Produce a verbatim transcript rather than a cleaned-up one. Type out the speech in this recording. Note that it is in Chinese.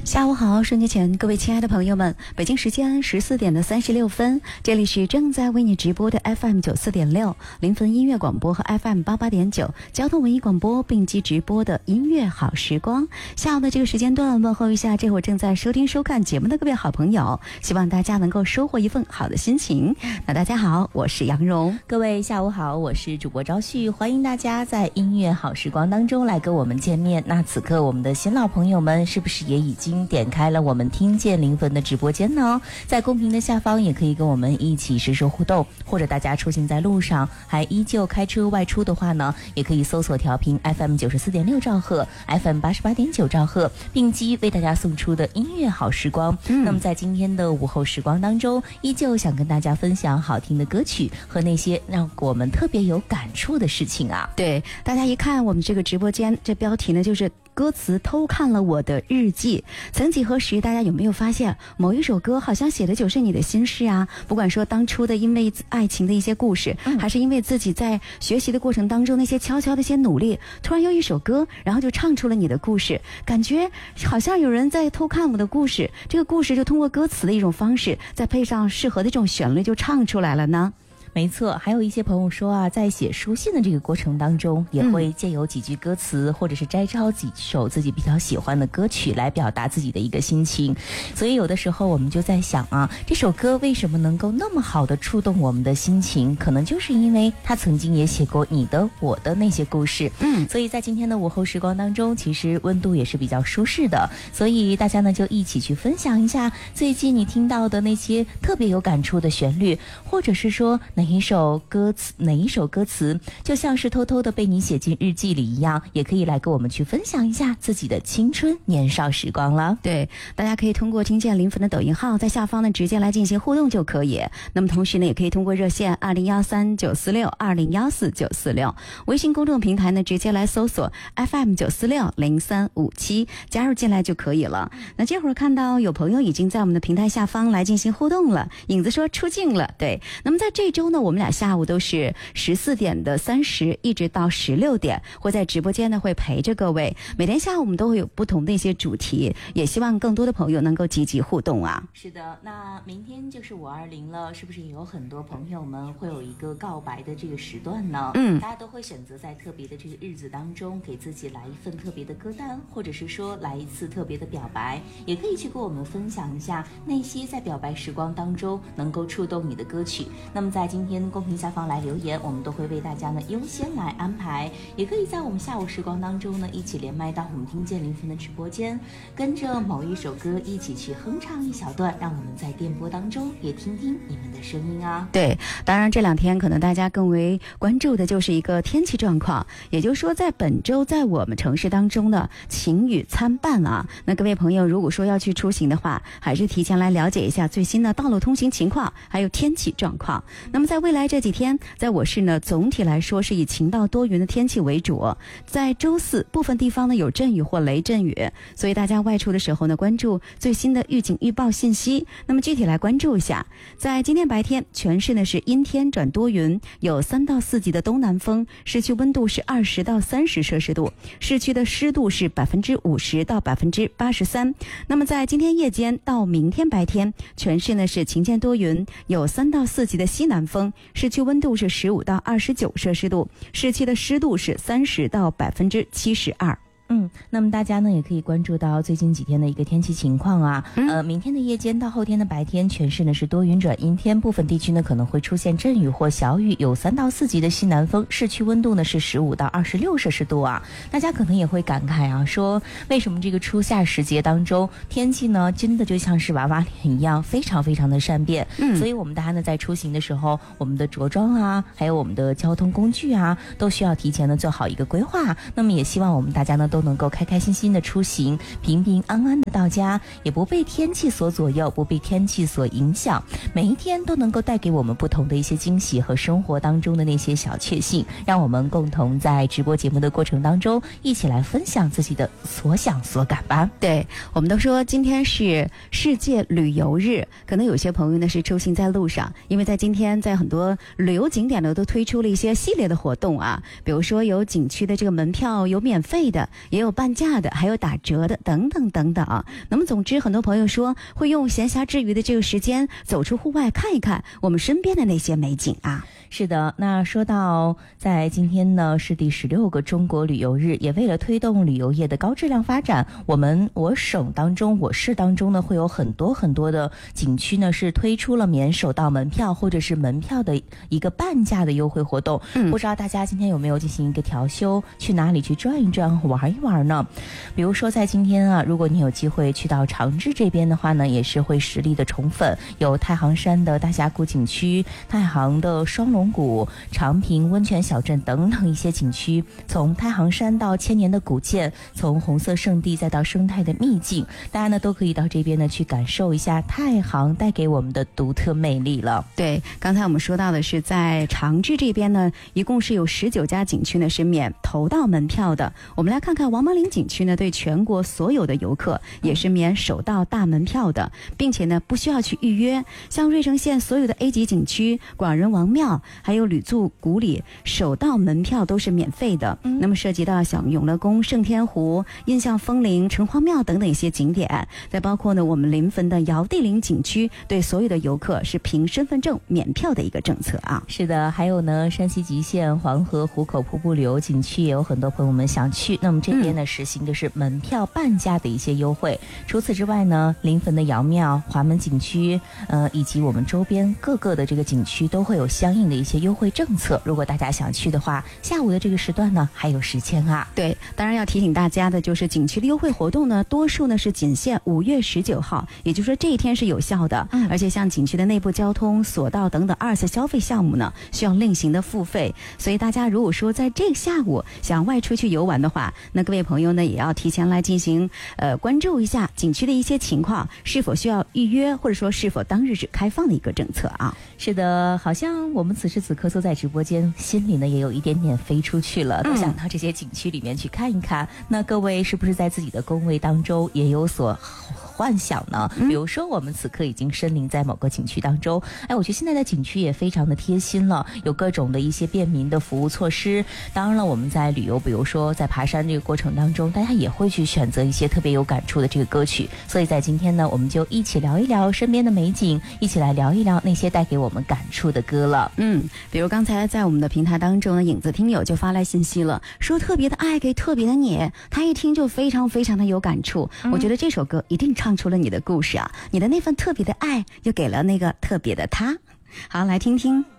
下午好，收音机前各位亲爱的朋友们，北京时间十四点的三十六分，这里是正在为你直播的 F M 九四点六临汾音乐广播和 F M 八八点九交通文艺广播并机直播的音乐好时光。下午的这个时间段，问候一下这会儿正在收听收看节目的各位好朋友，希望大家能够收获一份好的心情。那大家好，我是杨蓉。 各位下午好，我是主播昭旭，欢迎大家在音乐好时光当中来跟我们见面。那此刻我们的新老朋友们是不是也已经点开了我们听见临汾的直播间呢？在公屏的下方也可以跟我们一起实时互动，或者大家出行在路上还依旧开车外出的话呢，也可以搜索调频 F M 九十四点六兆赫 F M 八十八点九兆赫，并机为大家送出的音乐好时光、嗯、那么在今天的午后时光当中，依旧想跟大家分享好听的歌曲和那些让我们特别有感触的事情啊。 对，大家一看我们这个直播间，这标题呢就是歌词偷看了我的日记。曾几何时，大家有没有发现某一首歌好像写的就是你的心事啊？不管说当初的因为爱情的一些故事、嗯、还是因为自己在学习的过程当中那些悄悄的一些努力，突然有一首歌然后就唱出了你的故事，感觉好像有人在偷看我的故事，这个故事就通过歌词的一种方式，再配上适合的这种旋律就唱出来了呢。 没错，还有一些朋友说啊，在写书信的这个过程当中，也会借由几句歌词、嗯、或者是摘抄几首自己比较喜欢的歌曲来表达自己的一个心情。所以有的时候我们就在想啊，这首歌为什么能够那么好的触动我们的心情，可能就是因为他曾经也写过你的我的那些故事。嗯，所以在今天的午后时光当中，其实温度也是比较舒适的，所以大家呢就一起去分享一下最近你听到的那些特别有感触的旋律，或者是说哪一首歌词哪一首歌词就像是偷偷的被你写进日记里一样，也可以来跟我们去分享一下自己的青春年少时光了。 对，大家可以通过听见临汾的抖音号在下方呢直接来进行互动就可以。那么同时呢也可以通过热线二零幺三九四六二零幺四九四六，微信公众平台呢直接来搜索 F M 九四六零三五七加入进来就可以了。那这会儿看到有朋友已经在我们的平台下方来进行互动了，影子说出镜了。对，那么在这周呢我们俩下午都是十四点的三十一直到十六点，会在直播间呢会陪着各位，每天下午我们都会有不同的一些主题，也希望更多的朋友能够积极互动啊。 是的，那明天就是五二零了，是不是也有很多朋友们会有一个告白的这个时段呢？嗯，大家都会选择在特别的这个日子当中给自己来一份特别的歌单，或者是说来一次特别的表白，也可以去跟我们分享一下那些在表白时光当中能够触动你的歌曲。那么在今天公屏下方来留言，我们都会为大家呢优先来安排，也可以在我们下午时光当中呢一起连麦到我们听见临汾的直播间，跟着某一首歌一起去哼唱一小段，让我们在电波当中也听听你们的声音啊。 对，当然这两天可能大家更为关注的就是一个天气状况，也就是说在本周在我们城市当中呢晴雨参半啊。那各位朋友如果说要去出行的话，还是提前来了解一下最新的道路通行情况还有天气状况。那么在未来这几天在我市呢总体来说是以晴到多云的天气为主，在周四部分地方呢有阵雨或雷阵雨，所以大家外出的时候呢关注最新的预警预报信息。那么具体来关注一下，在今天白天全市呢是阴天转多云，有三到四级的东南风，市区温度是二十到三十摄氏度，市区的湿度是百分之五十到百分之八十三。那么在今天夜间到明天白天全市呢是晴间多云，有三到四级的西南风，市区温度是十五到二十九摄氏度，市区的湿度是三十到百分之七十二。 嗯，那么大家呢也可以关注到最近几天的一个天气情况啊。嗯、呃，明天的夜间到后天的白天，全市呢是多云转阴天，部分地区呢可能会出现阵雨或小雨，有三到四级的西南风，市区温度呢是十五到二十六摄氏度啊。大家可能也会感慨啊，说为什么这个初夏时节当中，天气呢真的就像是娃娃脸一样，非常非常的善变。嗯，所以我们大家呢在出行的时候，我们的着装啊，还有我们的交通工具啊，都需要提前的做好一个规划。那么也希望我们大家呢都能够开开心心的出行，平平安安的到家，也不被天气所左右，不被天气所影响，每一天都能够带给我们不同的一些惊喜和生活当中的那些小确幸，让我们共同在直播节目的过程当中一起来分享自己的所想所感吧。 对，我们都说今天是世界旅游日，可能有些朋友呢是出行在路上，因为在今天在很多旅游景点呢都推出了一些系列的活动啊，比如说有景区的这个门票有免费的， 也有半价的，还有打折的，等等等等。那么总之，很多朋友说会用闲暇之余的这个时间走出户外看一看我们身边的那些美景啊。 是的，那说到在今天呢是第十六个中国旅游日，也为了推动旅游业的高质量发展，我们我省当中我市当中呢会有很多很多的景区呢是推出了免首道门票或者是门票的一个半价的优惠活动。嗯，不知道大家今天有没有进行一个调休，去哪里去转一转玩一玩呢？比如说在今天啊，如果你有机会去到长治这边的话呢，也是会实力的宠粉，有太行山的大峡谷景区、太行的双龙谷、长平温泉小镇等等一些景区，从太行山到千年的古建，从红色圣地再到生态的秘境，大家呢都可以到这边呢去感受一下太行带给我们的独特魅力了。 对，刚才我们说到的是在长治这边呢，一共是有十九家景区呢是免头道门票的。我们来看看王麻岭景区呢，对全国所有的游客也是免首道大门票的，并且呢不需要去预约。像芮城县所有的 A 级景区、广仁王庙还有吕祖古里，首道门票都是免费的。嗯、那么涉及到像永乐宫、圣天湖、印象风铃、城隍庙等等一些景点，再包括呢我们临汾的尧帝陵景区，对所有的游客是凭身份证免票的一个政策啊。 是的，还有呢山西吉县黄河湖口瀑布旅游景区也有很多朋友们想去，那么这边呢、嗯、实行的是门票半价的一些优惠。除此之外呢，临汾的尧庙、华门景区，呃，以及我们周边各个的这个景区都会有相应的一些优惠政策。如果大家想去的话，下午的这个时段呢还有时间啊。 对，当然要提醒大家的就是景区的优惠活动呢，多数呢是仅限五月十九号，也就是说这一天是有效的。嗯，而且像景区的内部交通、索道等等二次消费项目呢，需要另行的付费。所以大家如果说在这个下午想外出去游玩的话，那各位朋友呢也要提前来进行呃关注一下景区的一些情况，是否需要预约，或者说是否当日只开放的一个政策啊。 是的，好像我们此时此刻坐在直播间，心里呢也有一点点飞出去了，都想到这些景区里面去看一看。嗯、那各位是不是在自己的工位当中也有所幻想呢？比如说我们此刻已经身临在某个景区当中，哎，我觉得现在的景区也非常的贴心了，有各种的一些便民的服务措施。当然了，我们在旅游，比如说在爬山这个过程当中，大家也会去选择一些特别有感触的这个歌曲。所以在今天呢，我们就一起聊一聊身边的美景，一起来聊一聊那些带给我们感触的歌了。 嗯，比如刚才在我们的平台当中呢，影子听友就发来信息了，说特别的爱给特别的你，他一听就非常非常的有感触。嗯、我觉得这首歌一定唱出了你的故事啊，你的那份特别的爱，又给了那个特别的他。好，来听听。